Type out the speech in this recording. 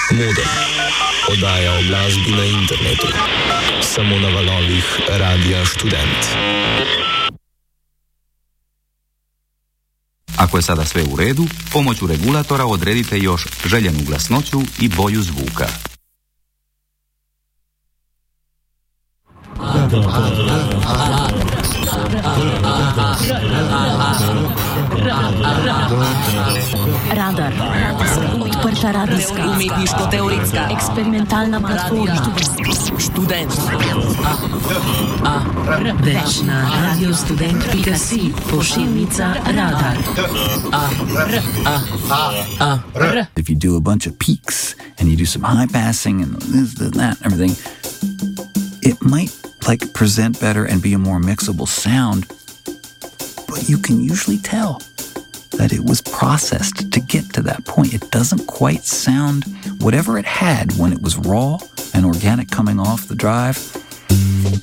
Modem. Oddaja o glasbi na internetu. Samo na valovih Radia Študent. Ako je sada sve u redu, pomoću regulatora odredite još željenu glasnoću i boju zvuka. Radar. Odprta radijska, umetniško-teoretska, eksperimentalna platforma. Študent. Več na radiostudent.si, pošiljnica Radar. If you do a bunch of peaks and you do some high passing and this, that, everything, it might present better and be a more mixable sound, but you can usually tell that it was processed to get to that point. It doesn't quite sound whatever it had when it was raw and organic coming off the drive.